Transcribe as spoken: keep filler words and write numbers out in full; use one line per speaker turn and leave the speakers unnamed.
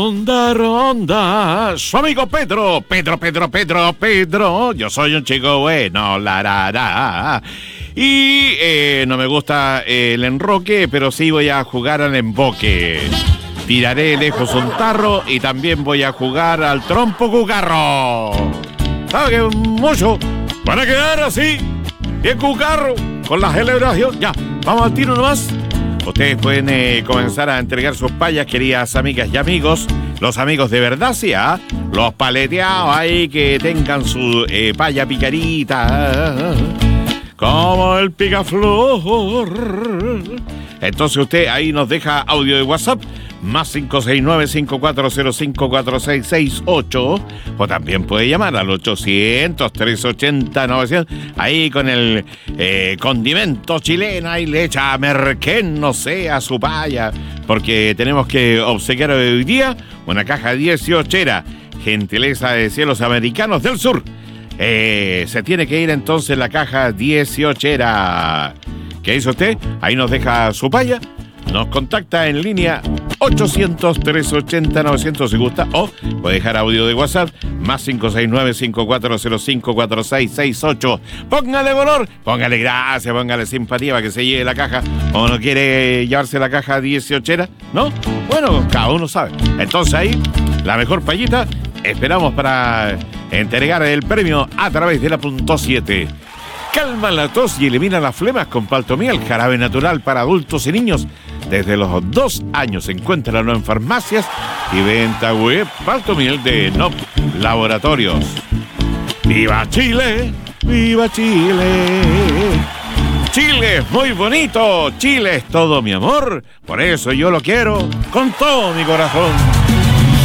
Ronda, ronda, su amigo Pedro, Pedro, Pedro, Pedro, Pedro, yo soy un chico bueno, la, la, la. Y eh, no me gusta eh, el enroque, pero sí voy a jugar al emboque. Tiraré lejos un tarro y también voy a jugar al trompo cucarro. ¿Sabe qué mucho? Van a quedar así, bien cucarro, con la celebración. Ya, vamos al tiro nomás. Ustedes pueden eh, comenzar a entregar sus payas, queridas amigas y amigos. Los amigos de verdad, sí, ¿ah? Los paleteados ahí que tengan su eh, paya picarita, como el picaflor. Entonces usted ahí nos deja audio de WhatsApp, más cinco seis nueve, cinco cuatro cero cinco, cuatro seis seis ocho, o también puede llamar al ochocientos, trescientos ochenta, novecientos, ahí con el eh, condimento chileno, y le echa merquén, no sé, a su paya, porque tenemos que obsequiar hoy día una caja dieciochera, gentileza de Cielos Americanos del Sur. Eh, se tiene que ir entonces la caja dieciochera. ¿Qué hizo usted? Ahí nos deja su paya, nos contacta en línea ochocientos, trescientos ochenta, novecientos si gusta, o puede dejar audio de WhatsApp, más cinco seis nueve, cinco cuatro cero cinco, cuatro seis seis ocho. Póngale color, póngale gracia, póngale simpatía para que se lleve la caja. ¿O no quiere llevarse la caja dieciochera? ¿No? Bueno, cada uno sabe. Entonces ahí, la mejor payita, esperamos para entregar el premio a través de la punto siete. Calma la tos y elimina las flemas con Paltomiel, jarabe natural para adultos y niños. Desde los dos años, encuéntralo en farmacias y venta web. Paltomiel de N O P Laboratorios. ¡Viva Chile! ¡Viva Chile! Chile es muy bonito, Chile es todo mi amor, por eso yo lo quiero con todo mi corazón.